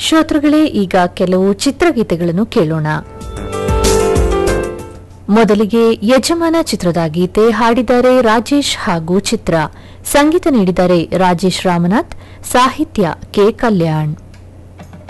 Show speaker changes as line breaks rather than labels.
ಶ್ರೋತೃಗಳೇ, ಈಗ ಕೆಲವು ಚಿತ್ರಗೀತೆಗಳನ್ನು ಕೇಳೋಣ. ಮೊದಲಿಗೆ ಯಜಮಾನ ಚಿತ್ರದ ಗೀತೆ ಹಾಡಿದ್ದಾರೆ ರಾಜೇಶ್ ಹಾಗೂ ಚಿತ್ರ. ಸಂಗೀತ ನೀಡಿದ್ದಾರೆ ರಾಜೇಶ್ ರಾಮನಾಥ್, ಸಾಹಿತ್ಯ ಕೆ ಕಲ್ಯಾಣ್.